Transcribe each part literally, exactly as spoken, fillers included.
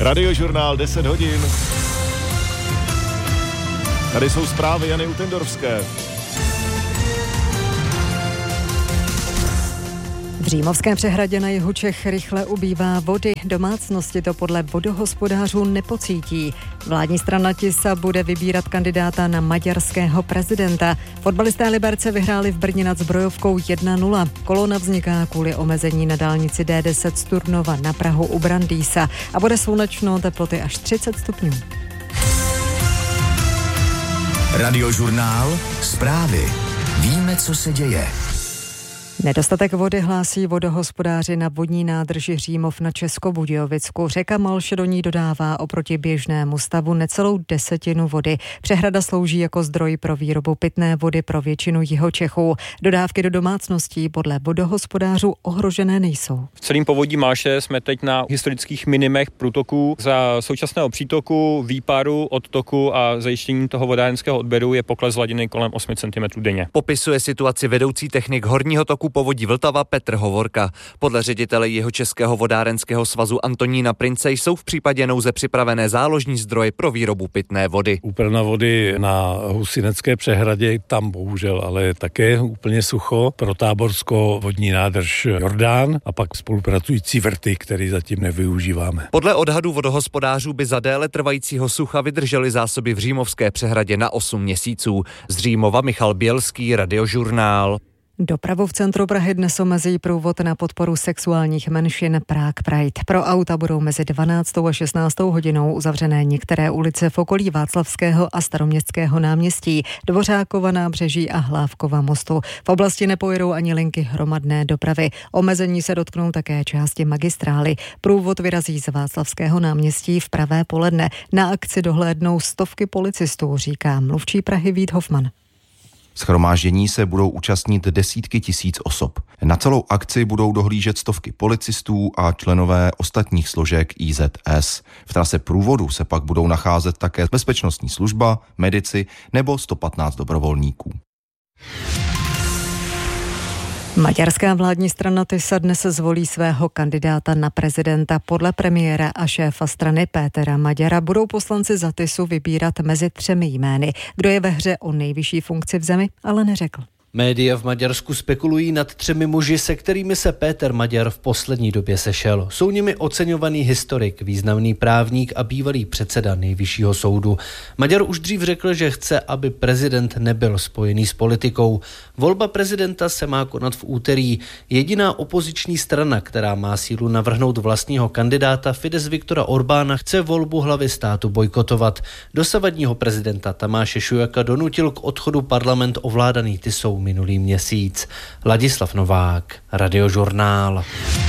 Radiožurnál deset hodin. Tady jsou zprávy Jany Utendorfské. V Římovském přehradě na jihu Čech rychle ubývá vody. Domácnosti to podle vodohospodářů nepocítí. Vládní strana Tisa bude vybírat kandidáta na maďarského prezidenta. Fotbalisté Liberce vyhráli v Brně nad Zbrojovkou jedna nula. Kolona vzniká kvůli omezení na dálnici D deset z Turnova na Prahu u Brandýsa a bude slunečno, teploty až třicet stupňů. Radiožurnál, zprávy. Víme, co se děje. Nedostatek vody hlásí vodohospodáři na vodní nádrži Římov na Českobudějovicku. Řeka Malše do ní dodává oproti běžnému stavu necelou desetinu vody. Přehrada slouží jako zdroj pro výrobu pitné vody pro většinu Jihočechů. Dodávky do domácností podle vodohospodářů ohrožené nejsou. V celém povodí Malše jsme teď na historických minimech průtoků. Za současného přítoku, výparu, odtoku a zajištění toho vodárenského odběru je pokles hladiny kolem osm centimetrů denně. Popisuje situaci vedoucí technik horního toku povodí Vltava Petr Hovorka. Podle ředitele Jihočeského vodárenského svazu Antonína Prince jsou v případě nouze připravené záložní zdroje pro výrobu pitné vody. Úprna vody na Husinecké přehradě, tam bohužel ale také úplně sucho. Pro táborsko vodní nádrž Jordán a pak spolupracující vrty, které zatím nevyužíváme. Podle odhadů vodohospodářů by za déle trvajícího sucha vydržely zásoby v Římovské přehradě na osm měsíců. Z Římova Michal Bělský, Radiožurnál. Dopravu v centru Prahy dnes omezí průvod na podporu sexuálních menšin Prague Pride. Pro auta budou mezi dvanáctou a šestnáctou hodinou uzavřené některé ulice v okolí Václavského a Staroměstského náměstí, Dvořákova nábřeží a Hlávkova mostu. V oblasti nepojedou ani linky hromadné dopravy. Omezení se dotknou také části magistrály. Průvod vyrazí z Václavského náměstí v pravé poledne. Na akci dohlédnou stovky policistů, říká mluvčí Prahy Vít Hofman. Shromáždění se budou účastnit desítky tisíc osob. Na celou akci budou dohlížet stovky policistů a členové ostatních složek I Z S. V trase průvodu se pak budou nacházet také bezpečnostní služba, medici nebo sto patnáct dobrovolníků. Maďarská vládní strana Tisa dnes zvolí svého kandidáta na prezidenta. Podle premiéra a šéfa strany Pétera Maďara budou poslanci za Tisu vybírat mezi třemi jmény. Kdo je ve hře o nejvyšší funkci v zemi, ale neřekl. Média v Maďarsku spekulují nad třemi muži, se kterými se Péter Maďar v poslední době sešel. Jsou nimi oceňovaný historik, významný právník a bývalý předseda Nejvyššího soudu. Maďar už dřív řekl, že chce, aby prezident nebyl spojený s politikou. Volba prezidenta se má konat v úterý. Jediná opoziční strana, která má sílu navrhnout vlastního kandidáta, Fidesz Viktora Orbána, chce volbu hlavy státu bojkotovat. Dosavadního prezidenta Tamáše Šujaka donutil k odchodu parlament ovládaný Tisou minulý měsíc. Ladislav Novák, Radiožurnál.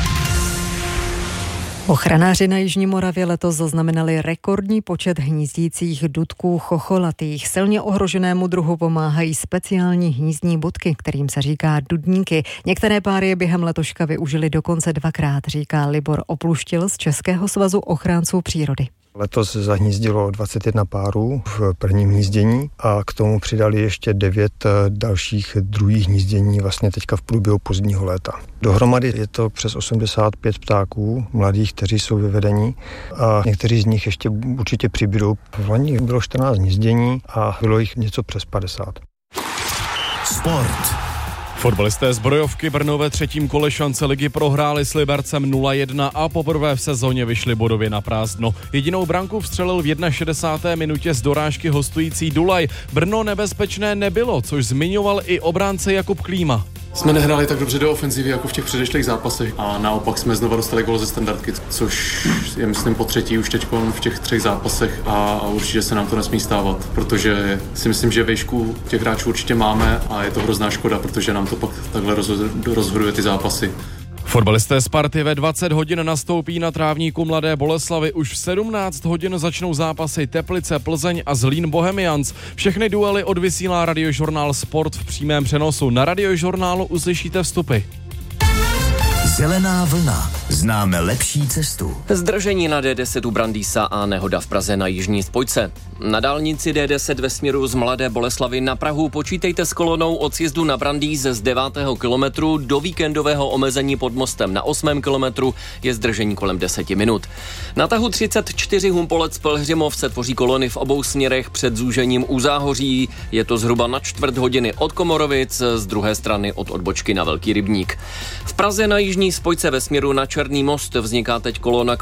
Ochranáři na Jižní Moravě letos zaznamenali rekordní počet hnízdících dudků chocholatých. Silně ohroženému druhu pomáhají speciální hnízdní budky, kterým se říká dudníky. Některé páry je během letoška využili dokonce dvakrát, říká Libor Opluštil z Českého svazu ochránců přírody. Letos zahnízdilo dvacet jedna párů v prvním hnízdění a k tomu přidali ještě devět dalších druhých hnízdění vlastně teďka v průběhu pozdního léta. Dohromady je to přes osmdesát pět ptáků mladých, kteří jsou vyvedení a někteří z nich ještě určitě přibydou. V loni bylo čtrnáct hnízdění a bylo jich něco přes padesát. Sport. Fotbalisté Zbrojovky Brno ve třetím kole šance ligy prohráli s Libercem nula jedna a poprvé v sezóně vyšli bodově na prázdno. Jedinou branku vstřelil v šedesáté jedné minutě z dorážky hostující Dulaj. Brno nebezpečné nebylo, což zmiňoval i obránce Jakub Klíma. Jsme nehráli tak dobře do ofenzivy jako v těch předešlých zápasech a naopak jsme znova dostali gól ze standardky, což je myslím po třetí už teď v těch třech zápasech a, a určitě se nám to nesmí stávat, protože si myslím, že vejšku těch hráčů určitě máme a je to hrozná škoda, protože nám to pak takhle rozhoduje ty zápasy. Fotbalisté Sparty ve dvacet hodin nastoupí na trávníku Mladé Boleslavi. Už v sedmnáct hodin začnou zápasy Teplice, Plzeň a Zlín Bohemians. Všechny duely odvysílá Radiožurnál Sport v přímém přenosu. Na Radiožurnálu uslyšíte vstupy. Zelená vlna. Známe lepší cestu. Zdržení na D deset u Brandýsa a nehoda v Praze na jižní spojce. Na dálnici D deset ve směru z Mladé Boleslavi na Prahu počítejte s kolonou od sjezdu na Brandýs z devátého kilometru do víkendového omezení pod mostem na osmém kilometru je zdržení kolem deseti minut. Na tahu třicet čtyři Humpolec Pelhřimov se tvoří kolony v obou směrech před zúžením u Záhoří. Je to zhruba na čtvrt hodiny od Komorovic, z druhé strany od odbočky na Velký Rybník. V Praze na jižní spojce ve směru na Černý most vzniká teď kolona